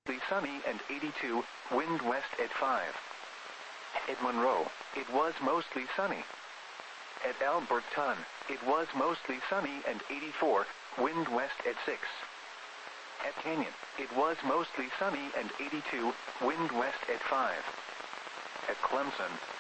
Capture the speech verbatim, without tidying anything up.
mostly sunny and eighty-two, wind west at five. At Monroe, it was mostly sunny. At Alberton, it was mostly sunny and eighty-four, wind west at six. At Canyon, it was mostly sunny and eighty-two, wind west at five. At Clemson,